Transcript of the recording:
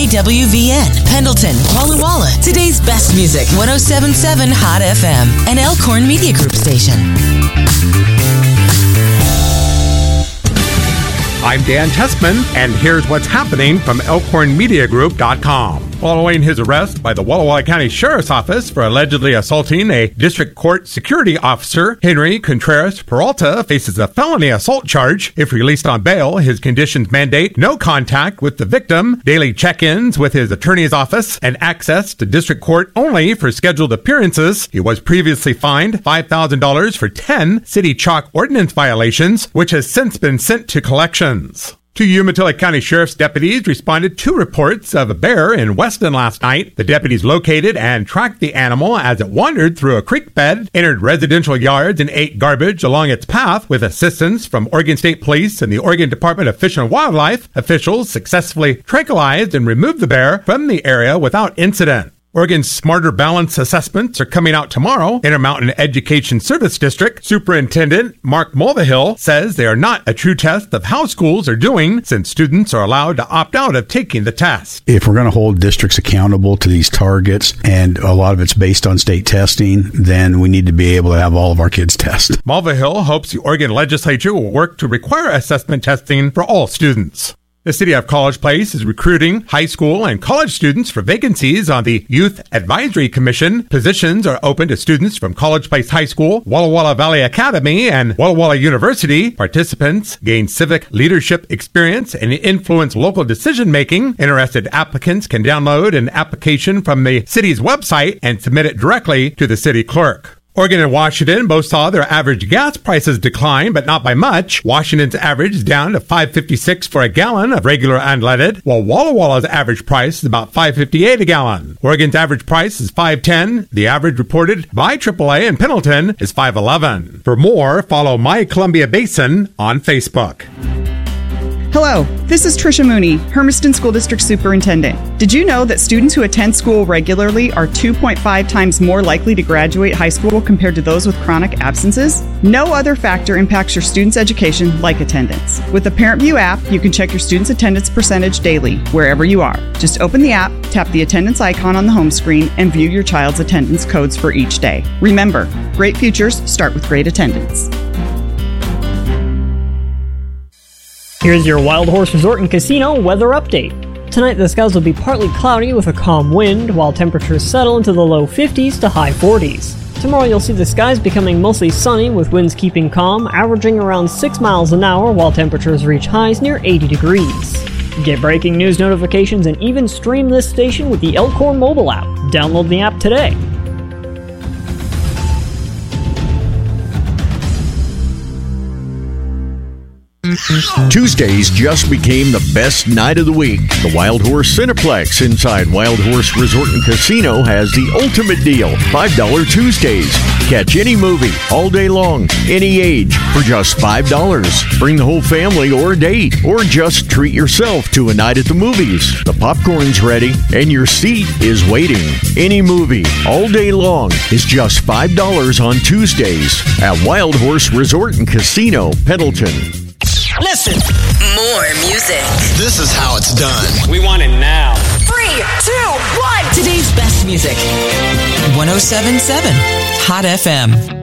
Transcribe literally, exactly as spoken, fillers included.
K W V N, Pendleton, Walla Walla. Today's best music, one oh seven point seven Hot F M, an Elkhorn Media Group station. I'm Dan Tessman, and here's what's happening from Elkhorn Media Group dot com. Following his arrest by the Walla Walla County Sheriff's Office for allegedly assaulting a district court security officer, Henry Contreras Peralta faces a felony assault charge. If released on bail, his conditions mandate no contact with the victim, daily check-ins with his attorney's office, and access to district court only for scheduled appearances. He was previously fined five thousand dollars for ten city chalk ordinance violations, which has since been sent to collections. Two Umatilla County Sheriff's deputies responded to reports of a bear in Weston last night. The deputies located and tracked the animal as it wandered through a creek bed, entered residential yards, and ate garbage along its path. With assistance from Oregon State Police and the Oregon Department of Fish and Wildlife, officials successfully tranquilized and removed the bear from the area without incident. Oregon's Smarter Balance assessments are coming out tomorrow. Intermountain Education Service District Superintendent Mark Mulvihill says they are not a true test of how schools are doing, since students are allowed to opt out of taking the test. If we're going to hold districts accountable to these targets, and a lot of it's based on state testing, then we need to be able to have all of our kids test. Mulvihill hopes the Oregon legislature will work to require assessment testing for all students. The City of College Place is recruiting high school and college students for vacancies on the Youth Advisory Commission. Positions are open to students from College Place High School, Walla Walla Valley Academy, and Walla Walla University. Participants gain civic leadership experience and influence local decision-making. Interested applicants can download an application from the city's website and submit it directly to the city clerk. Oregon and Washington both saw their average gas prices decline, but not by much. Washington's average is down to five fifty-six for a gallon of regular unleaded, while Walla Walla's average price is about five fifty-eight a gallon. Oregon's average price is five ten. The average reported by triple A in Pendleton is five eleven. For more, follow My Columbia Basin on Facebook. Hello, this is Tricia Mooney, Hermiston School District Superintendent. Did you know that students who attend school regularly are two point five times more likely to graduate high school compared to those with chronic absences? No other factor impacts your students' education like attendance. With the ParentView app, you can check your students' attendance percentage daily, wherever you are. Just open the app, tap the attendance icon on the home screen, and view your child's attendance codes for each day. Remember, great futures start with great attendance. Here's your Wild Horse Resort and Casino weather update. Tonight the skies will be partly cloudy with a calm wind, while temperatures settle into the low fifties to high forties. Tomorrow you'll see the skies becoming mostly sunny with winds keeping calm, averaging around six miles an hour while temperatures reach highs near eighty degrees. Get breaking news notifications and even stream this station with the Elkhorn mobile app. Download the app today. Tuesdays just became the best night of the week. The Wild Horse Cineplex inside Wild Horse Resort and Casino has the ultimate deal, five dollars Tuesdays. Catch any movie all day long, any age, for just five dollars. Bring the whole family or a date, or just treat yourself to a night at the movies. The popcorn's ready, and your seat is waiting. Any movie all day long is just five dollars on Tuesdays at Wild Horse Resort and Casino, Pendleton. Listen. More music. This is how it's done. We want it now. Three, two, one. Today's best music. one oh seven point seven Hot F M.